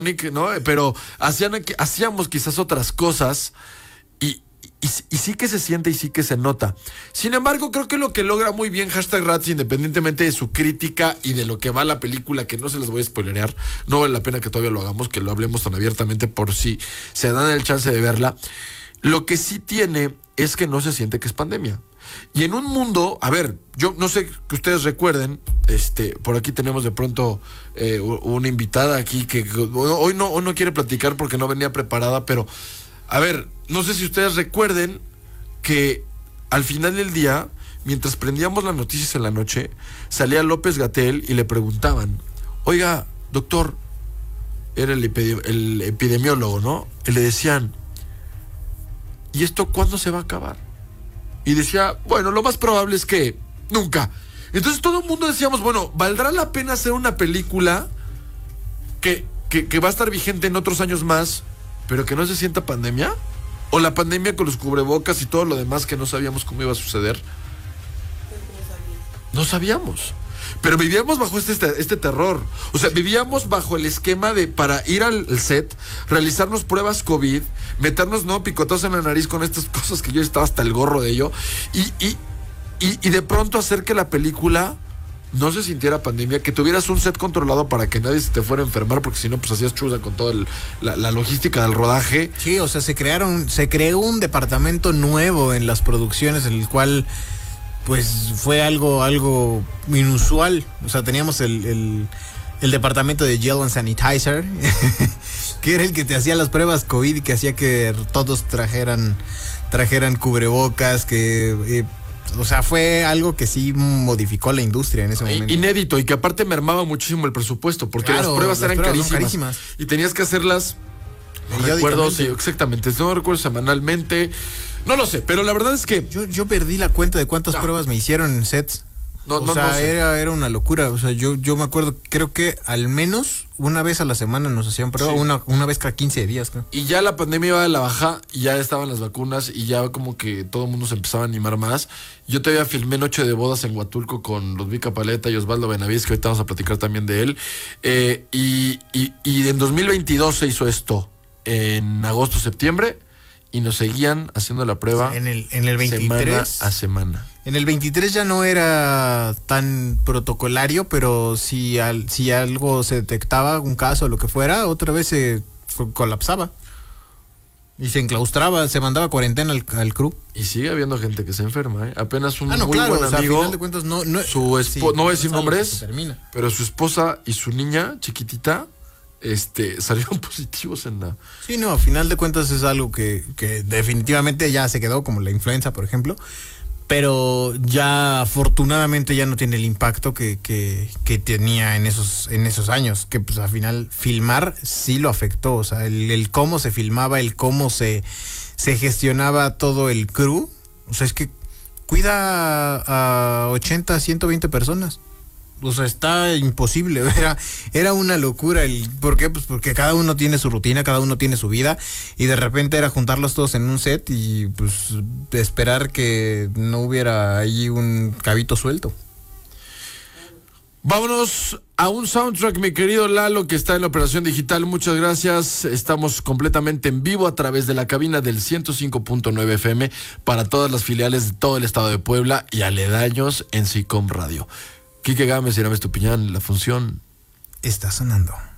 ¿no? Pero hacíamos quizás otras cosas y sí que se siente y sí que se nota. Sin embargo, creo que lo que logra muy bien #Rats, independientemente de su crítica y de lo que va la película, que no se les voy a spoilerear, no vale la pena que todavía lo hagamos, que lo hablemos tan abiertamente por si se dan el chance de verla. Lo que sí tiene es que no se siente que es pandemia. Y en un mundo, a ver, yo no sé que ustedes recuerden, por aquí tenemos de pronto una invitada aquí que hoy no quiere platicar porque no venía preparada, pero a ver, no sé si ustedes recuerden que al final del día, mientras prendíamos las noticias en la noche, salía López-Gatell y le preguntaban, oiga, doctor, era el epidemiólogo, ¿no? Y le decían, ¿y esto cuándo se va a acabar? Y decía, bueno, lo más probable es que nunca. Entonces todo el mundo decíamos, bueno, ¿valdrá la pena hacer una película que va a estar vigente en otros años más, pero que no se sienta pandemia? ¿O la pandemia con los cubrebocas y todo lo demás que no sabíamos cómo iba a suceder? No sabíamos. Pero vivíamos bajo este terror. O sea, vivíamos bajo el esquema de para ir al set, realizarnos pruebas COVID, meternos picotazos en la nariz con estas cosas que yo estaba hasta el gorro de ello, y de pronto hacer que la película no se sintiera pandemia, que tuvieras un set controlado para que nadie se te fuera a enfermar, porque si no, pues hacías chuza con toda la logística del rodaje. Sí, o sea, se creó un departamento nuevo en las producciones, en el cual pues fue algo inusual. O sea, teníamos el departamento de Gel and Sanitizer, que era el que te hacía las pruebas COVID y que hacía que todos trajeran cubrebocas, o sea, fue algo que sí modificó la industria en ese momento. Inédito, y que aparte mermaba muchísimo el presupuesto, porque claro, las pruebas eran carísimas. Carísimas. Y tenías que hacerlas, no recuerdo, sí, exactamente, no recuerdo semanalmente. No lo sé, pero la verdad es que yo perdí la cuenta de cuántas pruebas me hicieron en sets. No sé. Era una locura. O sea, yo me acuerdo, creo que al menos una vez a la semana nos hacían prueba, sí. una vez cada 15 días, creo. Y ya la pandemia iba a la baja, y ya estaban las vacunas, y ya como que todo el mundo se empezaba a animar más. Yo todavía filmé Noche de Bodas en Huatulco con Ludvica Paleta y Osvaldo Benavides, que ahorita vamos a platicar también de él. Y en 2022 se hizo esto, en agosto, septiembre, y nos seguían haciendo la prueba en el 23 semana a semana. En el 23 ya no era tan protocolario, pero si algo se detectaba, un caso o lo que fuera, otra vez se colapsaba y se enclaustraba, se mandaba cuarentena al crew. Y sigue habiendo gente que se enferma, ¿eh? Apenas un muy buen amigo, o sea, a final de cuentas no voy a decir nombres, pero su esposa y su niña chiquitita salieron positivos en la... Sí, no, a final de cuentas es algo que definitivamente ya se quedó, como la influenza, por ejemplo, pero ya afortunadamente ya no tiene el impacto que tenía en esos años, que pues al final filmar sí lo afectó. O sea, el cómo se filmaba, el cómo se gestionaba todo el crew. O sea, es que cuida a 80, 120 personas. O sea, está imposible, era una locura. ¿Por qué? Pues porque cada uno tiene su rutina, cada uno tiene su vida, y de repente era juntarlos todos en un set y pues esperar que no hubiera ahí un cabito suelto. Vámonos a un soundtrack, mi querido Lalo, que está en la operación digital. Muchas gracias. Estamos completamente en vivo a través de la cabina del 105.9 FM para todas las filiales de todo el estado de Puebla y aledaños en SICOM Radio. Quique Gámez y Aramis Tupiñán, la función está sonando.